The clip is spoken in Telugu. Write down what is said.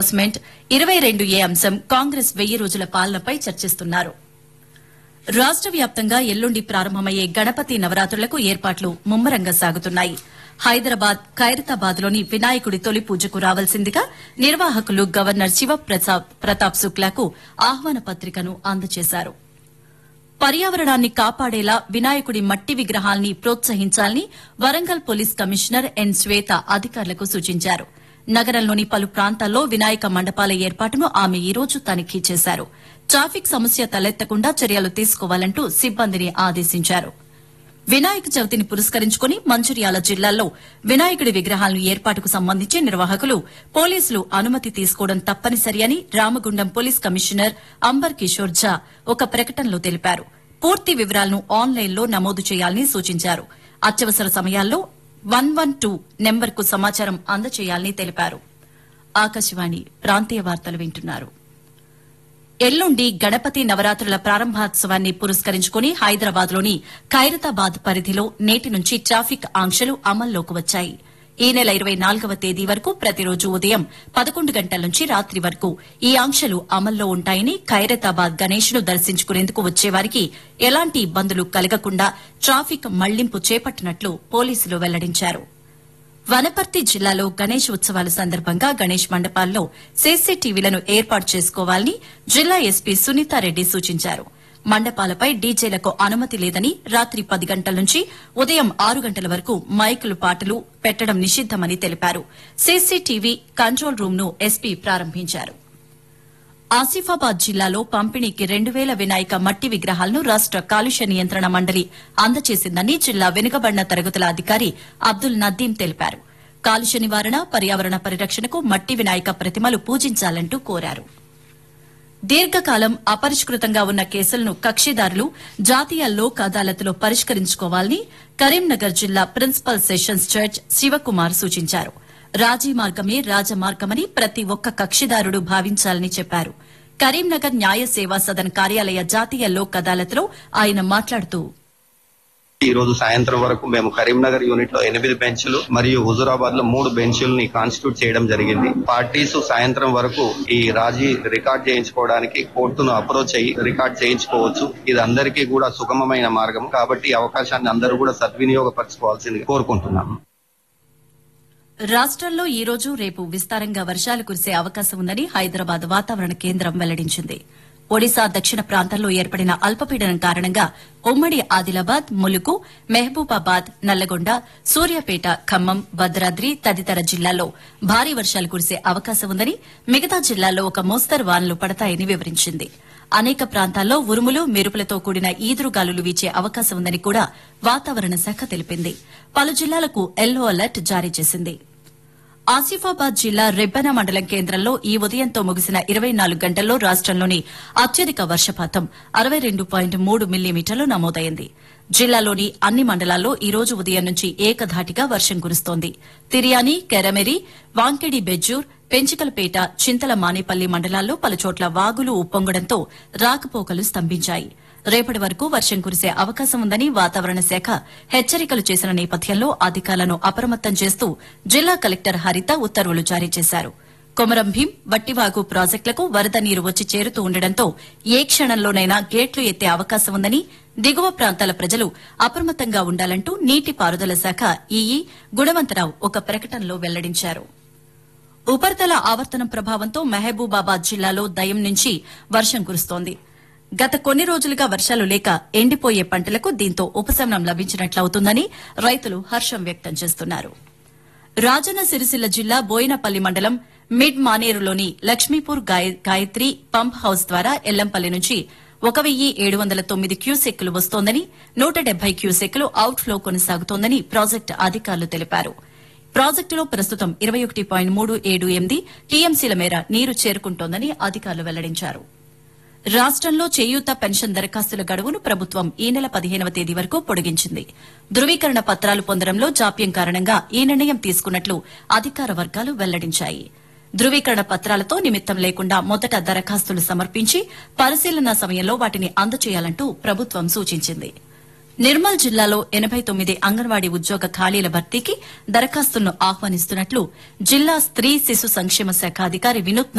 ఎన్ఫోర్స్మెంట్ 22A అంశం కాంగ్రెస్ 1000 రోజుల పాలనపై చర్చిస్తున్నారు. రాష్ట వ్యాప్తంగా ఎల్లుండి ప్రారంభమయ్యే గణపతి నవరాత్రులకు ఏర్పాట్లు ముమ్మరంగా సాగుతున్నాయి. హైదరాబాద్ ఖైరతాబాద్లోని వినాయకుడి తొలి పూజకు రావాల్సిందిగా నిర్వాహకులు గవర్నర్ శివప్రతాప్ శుక్లాకు ఆహ్వాన పత్రికను అందజేశారు. పర్యావరణాన్ని కాపాడేలా వినాయకుడి మట్టి విగ్రహాల్ని ప్రోత్సహించాలని వరంగల్ పోలీస్ కమిషనర్ ఎన్ శ్వేత అధికారులకు సూచించారు. నగరంలోని పలు ప్రాంతాల్లో వినాయక మండపాల ఏర్పాటును ఆమె ఈ రోజు తనిఖీ చేశారు. ట్రాఫిక్ సమస్య తలెత్తకుండా చర్యలు తీసుకోవాలంటూ సిబ్బందిని ఆదేశించారు. వినాయక చవితిని పురస్కరించుకుని మంచిర్యాల జిల్లాలో వినాయకుడి విగ్రహాలను ఏర్పాటుకు సంబంధించి నిర్వాహకులు పోలీసులు అనుమతి తీసుకోవడం తప్పనిసరి అని Ramagundam police commissioner amber Kishore ఝా ఒక ప్రకటనలో తెలిపారు. పూర్తి వివరాలను ఆన్లైన్లో నమోదు చేయాలని సూచించారు. అత్యవసర సమయాల్లో 112 నెంబర్కు సమాచారం అందజేయాలని తెలిపారు. ఆకాశవాణి ప్రాంతీయ వార్తలు వింటున్నారు. ఎల్లుండి గణపతి నవరాత్రుల ప్రారంభోత్సవాన్ని పురస్కరించుకుని హైదరాబాద్లోని ఖైరతాబాద్ పరిధిలో నేటి నుంచి ట్రాఫిక్ ఆంక్షలు అమల్లోకి వచ్చాయి. ఈ నెల 24వ తేదీ వరకు ప్రతిరోజు ఉదయం 11 గంటల నుంచి రాత్రి వరకు ఈ ఆంక్షలు అమల్లో ఉంటాయని ఖైరతాబాద్ గణేష్ను దర్శించుకునేందుకు వచ్చేవారికి ఎలాంటి ఇబ్బందులు కలగకుండా ట్రాఫిక్ మళ్లింపు చేపట్టినట్లు పోలీసులు వెల్లడించారు. వనపర్తి జిల్లాలో గణేష్ ఉత్సవాల సందర్భంగా గణేష్ మండపాల్లో సీసీటీవీలను ఏర్పాటు చేసుకోవాలని జిల్లా ఎస్పీ సునీతారెడ్డి సూచించారు. మండపాలపై డీజేలకు అనుమతి లేదని, రాత్రి 10 గంటల నుంచి ఉదయం 6 గంటల వరకు మైకులు పాటలు పెట్టడం నిషిద్దమని తెలిపారు. సీసీటీవీ కంట్రోల్ రూమ్ను ఎస్పీ ప్రారంభించారు. ఆసిఫాబాద్ జిల్లాలో పంపిణీకి 2000 వినాయక మట్టి విగ్రహాలను రాష్ట కాలుష్య నియంత్రణ మండలి అందజేసిందని జిల్లా వెనుకబడిన తరగతుల అధికారి అబ్దుల్ నదీం తెలిపారు. కాలుష్య నివారణ, పర్యావరణ పరిరక్షణకు మట్టి వినాయక ప్రతిమలు పూజించాలంటూ కోరారు. దీర్ఘకాలం అపరిష్కృతంగా ఉన్న కేసులను కక్షిదారులు జాతీయ లోక్ అదాలత్లో పరిష్కరించుకోవాలని కరీంనగర్ జిల్లా ప్రిన్సిపల్ సెషన్స్ జడ్జ్ శివకుమార్ సూచించారు. రాజీ మార్గమే రాజమార్గమని ప్రతి ఒక్క కక్షిదారుడు భావించాలని చెప్పారు. కరీంనగర్ న్యాయ సేవా సదన్ కార్యాలయ జాతీయ లోక్ అదాలత్లో ఆయన మాట్లాడుతూ, ఈ రోజు సాయంత్రం వరకు మేము కరీంనగర్ యూనిట్ లో 8 బెంచ్లు మరియు హుజూరాబాద్ లో 3 బెంచ్లని కాన్స్టిట్యూట్ చేయడం జరిగింది. పార్టీస్ సాయంత్రం వరకు ఈ రాజీ రికార్డ్ చేయించుకోవడానికి కోర్టును అప్రోచ్ అయ్యి రికార్డ్ చేయించుకోవచ్చు. ఇది అందరికీ కూడా సుగమమైన మార్గం కాబట్టి ఈ అవకాశాన్ని అందరూ కూడా సద్వినియోగపరచుకోవాల్సింది కోరుకుంటున్నాం. రాష్టంలో ఈ రోజు రేపు విస్తారంగా వర్షాలు కురిసే అవకాశం ఉందని హైదరాబాద్ వాతావరణ కేంద్రం వెల్లడించింది. ఒడిశా దక్షిణ ప్రాంతంలో ఏర్పడిన అల్పపీడనం కారణంగా ఉమ్మడి ఆదిలాబాద్, ములుగు, మహబూబాబాద్, నల్లగొండ, సూర్యాపేట, ఖమ్మం, భద్రాద్రి తదితర జిల్లాల్లో భారీ వర్షాలు కురిసే అవకాశం ఉందని, మిగతా జిల్లాల్లో ఒక మోస్తరు వానలు పడతాయని వివరించింది. అనేక ప్రాంతాల్లో ఉరుములు, మెరుపులతో కూడిన ఈదురుగాలులు వీచే అవకాశం ఉందని కూడా వాతావరణ శాఖ తెలిపింది. పలు జిల్లాలకు యెల్లో అలర్ట్ జారీ చేసింది. ఆసిఫాబాద్ జిల్లా రెబ్బెన మండలం కేంద్రంలో ఈ ఉదయంతో ముగిసిన 24 గంటల్లో రాష్టంలోని అత్యధిక వర్షపాతం 62.3 మిల్లీమీటర్లు నమోదైంది. జిల్లాలోని అన్ని మండలాల్లో ఈ రోజు ఉదయం నుంచి ఏకధాటిగా వర్షం కురుస్తోంది. తిర్యాని, కెరమెరి, వాంకిడి బెజ్జూర్, పెంచికలపేట, చింతల మానేపల్లి మండలాల్లో పలుచోట్ల వాగులు ఉప్పొంగడంతో రాకపోకలు స్తంభించాయి. రేపటి వరకు వర్షం కురిసే అవకాశం ఉందని వాతావరణ శాఖ హెచ్చరికలు చేసిన నేపథ్యంలో అధికారులను అప్రమత్తం చేస్తూ జిల్లా కలెక్టర్ హరిత ఉత్తర్వులు జారీ చేశారు. కొమరం భీం, వట్టివాగు ప్రాజెక్టులకు వరద నీరు వచ్చి చేరుతూ ఉండడంతో ఏ క్షణంలోనైనా గేట్లు ఎత్తే అవకాశం ఉందని, దిగువ ప్రాంతాల ప్రజలు అప్రమత్తంగా ఉండాలంటూ నీటిపారుదల శాఖ ఈఈ గుణవంతరావు ఒక ప్రకటనలో వెల్లడించారు. ఉపరితల ఆవర్తనం ప్రభావంతో మహబూబాబాద్ జిల్లాలో దయం నుంచి వర్షం కురుస్తోంది. గత కొన్ని రోజులుగా వర్షాలు లేక ఎండిపోయే పంటలకు దీంతో ఉపశమనం లభించినట్లవుతుందని రైతులు హర్షం వ్యక్తం చేస్తున్నారు. రాజన్న సిరిసిల్ల జిల్లా బోయినపల్లి మండలం mid మానేరులోని Lakshmipur Gayatri pump house ద్వారా ఎల్లంపల్లి నుంచి 1709 క్యూసెక్కులు వస్తోందని, 170 క్యూసెక్కులు అవుట్ఫ్లో కొనసాగుతోందని ప్రాజెక్టు అధికారులు తెలిపారు. ప్రాజెక్టులో ప్రస్తుతం 21.378 టీఎంసీల మేర నీరు చేరుకుంటోందని అధికారులు వెల్లడించారు. రాష్టంలో చేయూత పెన్షన్ దరఖాస్తుల గడువును ప్రభుత్వం ఈ నెల 15వ తేదీ వరకు పొడిగించింది. ధృవీకరణ పత్రాలు పొందడంలో జాప్యం కారణంగా ఈ నిర్ణయం తీసుకున్నట్లు అధికార వర్గాలు వెల్లడించాయి. ధృవీకరణ పత్రాలతో నిమిత్తం లేకుండా మొదట దరఖాస్తులు సమర్పించి పరిశీలన సమయంలో వాటిని అందజేయాలంటూ ప్రభుత్వం సూచించింది. నిర్మల్ జిల్లాలో 89 అంగన్వాడీ ఉద్యోగ ఖాళీల భర్తీకి దరఖాస్తులను ఆహ్వానిస్తున్నట్లు జిల్లా స్త్రీ శిశు సంక్షేమ శాఖ అధికారి వినూత్న